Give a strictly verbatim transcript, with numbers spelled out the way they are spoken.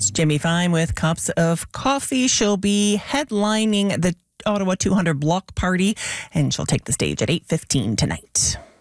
It's Jimmy Fine with Cups of Coffee. She'll be headlining the Ottawa two hundred block party, and she'll take the stage at eight fifteen tonight.